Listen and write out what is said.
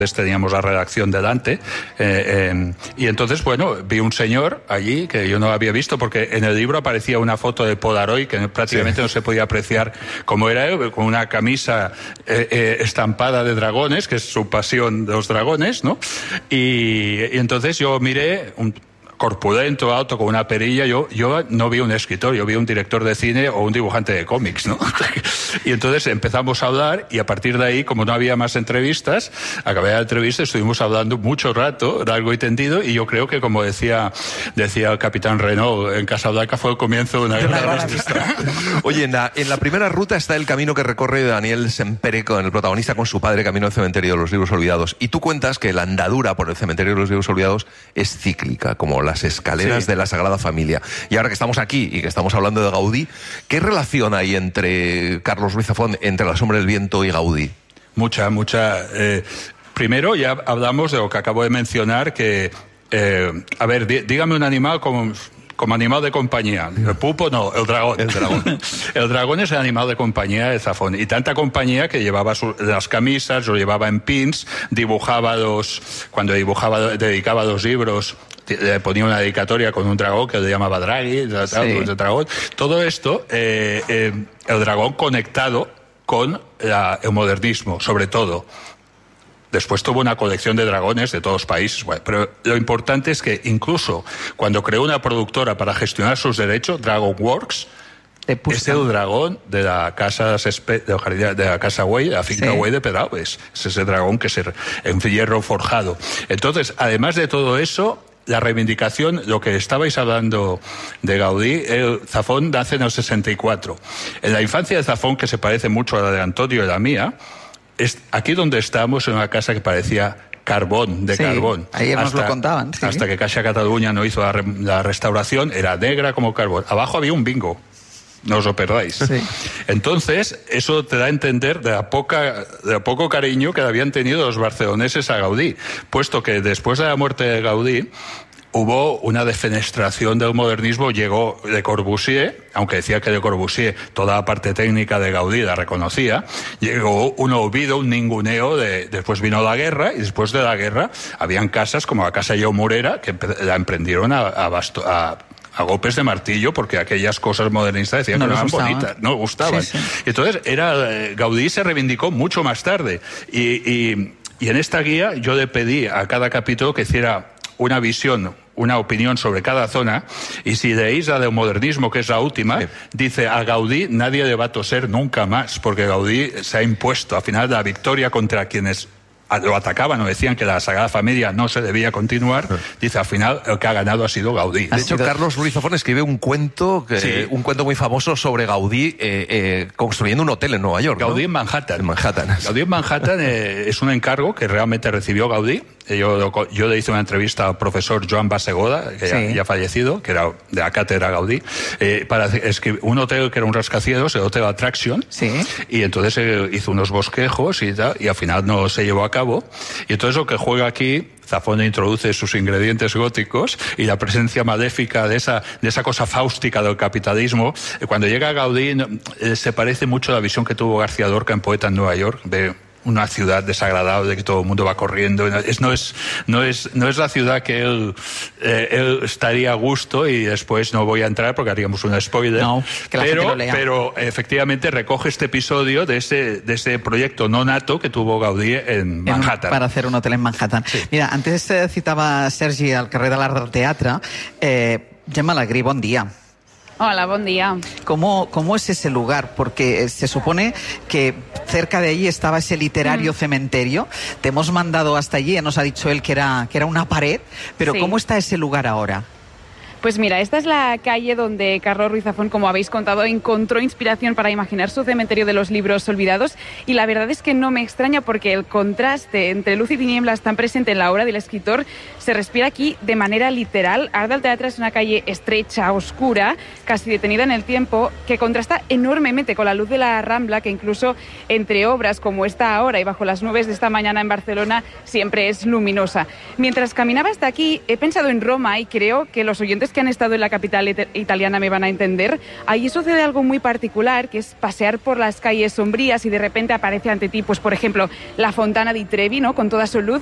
teníamos la redacción delante, y entonces, bueno, vi un señor allí que yo no había visto, porque en el libro aparecía una foto de Polaroid que prácticamente no se podía apreciar cómo era él, con una camisa estampada de dragones, que es su pasión de los dragones, ¿no? Y entonces yo miré un corpulento, alto, con una perilla. Yo no vi un escritor, yo vi un director de cine o un dibujante de cómics, ¿no? Y entonces empezamos a hablar, y a partir de ahí, como no había más entrevistas, acabé la entrevista, estuvimos hablando mucho rato, largo y tendido, y yo creo que, como decía el capitán Renault en Casablanca, fue el comienzo de una gran amistad. Oye, en la primera ruta está el camino que recorre Daniel Sempere, con el protagonista, con su padre, camino al cementerio de los libros olvidados. Y tú cuentas que la andadura por el cementerio de los libros olvidados es cíclica, como las escaleras de la Sagrada Familia. Y ahora que estamos aquí y que estamos hablando de Gaudí, ¿qué relación hay entre Carlos Ruiz Zafón, entre La sombra del viento y Gaudí? Mucha. Primero ya hablamos de lo que acabo de mencionar, que, a ver, dígame un animal como animal de compañía. El pulpo no, el dragón. El dragón es el animal de compañía de Zafón. Y tanta compañía que llevaba las camisas, lo llevaba en pins, cuando dedicaba los libros, le ponía una dedicatoria con un dragón que le llamaba Draghi, dragón. Todo esto, el dragón conectado con el modernismo, sobre todo. Después tuvo una colección de dragones de todos los países. Bueno, pero lo importante es que incluso cuando creó una productora para gestionar sus derechos, DragonWorks, es el dragón de la casa Güell, de la finca Güell de Pedralbes. Es ese dragón que es en hierro forjado. Entonces, además de todo eso, la reivindicación, lo que estabais hablando de Gaudí, Zafón nace en el 64. En la infancia de Zafón, que se parece mucho a la de Antonio y la mía, aquí donde estamos, en una casa que parecía carbón. Ahí nos lo contaban. Sí. Hasta que Caixa Cataluña no hizo la restauración, era negra como carbón. Abajo había un bingo. No os lo perdáis. Sí. Entonces, eso te da a entender de poco cariño que habían tenido los barceloneses a Gaudí, puesto que después de la muerte de Gaudí hubo una defenestración del modernismo. Llegó Le Corbusier, aunque decía que Le Corbusier toda la parte técnica de Gaudí la reconocía. Llegó un olvido, un ninguneo. Después vino la guerra, y después de la guerra habían casas como la Casa Lleó Morera que la emprendieron a golpes de martillo, porque aquellas cosas modernistas decían que no eran bonitas, no gustaban. Sí. Entonces, Gaudí se reivindicó mucho más tarde. Y en esta guía yo le pedí a cada capítulo que hiciera una visión, una opinión sobre cada zona, y si leéis la del modernismo, que es la última, dice: a Gaudí nadie le va a toser nunca más, porque Gaudí se ha impuesto. Al final, la victoria contra quienes lo atacaban o decían que la Sagrada Familia no se debía continuar, dice, al final el que ha ganado ha sido Gaudí. De hecho, Carlos Ruiz Zafón escribe un cuento muy famoso sobre Gaudí construyendo un hotel en Nueva York, ¿no? Gaudí en Manhattan. Gaudí en Manhattan es un encargo que realmente recibió Gaudí. Yo le hice una entrevista al profesor Joan Bassegoda, que ya fallecido, que era de la cátedra Gaudí, para escribir un hotel que era un rascacielos, el Hotel Attraction, y entonces hizo unos bosquejos y tal, y al final no se llevó a cabo. Y entonces lo que juega aquí, Zafón introduce sus ingredientes góticos y la presencia maléfica de esa cosa fáustica del capitalismo. Cuando llega Gaudí, se parece mucho a la visión que tuvo García Lorca en Poeta en Nueva York, de una ciudad desagradable, de que todo el mundo va corriendo. No es la ciudad que él estaría a gusto, y después no voy a entrar porque haríamos un spoiler. No, que la gente lo lea. Pero efectivamente recoge este episodio de ese proyecto no nato que tuvo Gaudí en Manhattan. Para hacer un hotel en Manhattan. Sí. Mira, antes citava Sergi al carrer de l'Art del Teatre. Gemma Alegrí, bon dia. Hola, buen día. ¿Cómo es ese lugar? Porque se supone que cerca de allí estaba ese literario cementerio. Te hemos mandado hasta allí, nos ha dicho él que era una pared, pero ¿cómo está ese lugar ahora? Pues mira, esta es la calle donde Carlos Ruiz Zafón, como habéis contado, encontró inspiración para imaginar su cementerio de los libros olvidados, y la verdad es que no me extraña, porque el contraste entre luz y tinieblas tan presente en la obra del escritor se respira aquí de manera literal. Art del Teatre es una calle estrecha, oscura, casi detenida en el tiempo, que contrasta enormemente con la luz de la Rambla, que incluso entre obras como esta ahora y bajo las nubes de esta mañana en Barcelona siempre es luminosa. Mientras caminaba hasta aquí, he pensado en Roma, y creo que los oyentes los que han estado en la capital italiana me van a entender. Allí sucede algo muy particular, que es pasear por las calles sombrías y de repente aparece ante ti, pues por ejemplo, la Fontana di Trevi, ¿no? Con toda su luz,